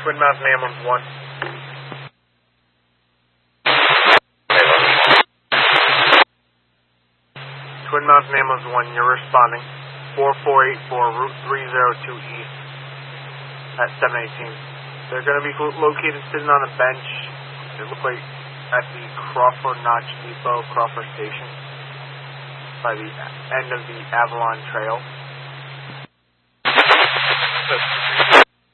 Twin Mountain Ambulance 1. Twin Mountain Ambulance 1, you're responding. 4484 Route 302 East at 718. They're going to be located sitting on a bench. It looks like at the Crawford Notch Depot, Crawford Station, by the end of the Avalon Trail.